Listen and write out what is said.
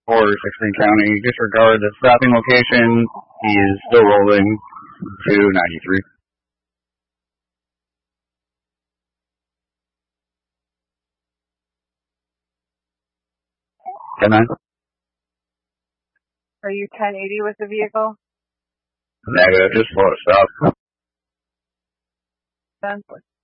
for 16 County. Disregard the stopping location. He is still rolling to 93. Can I? Are you 1080 with the vehicle? Negative, just slow to stop. 10.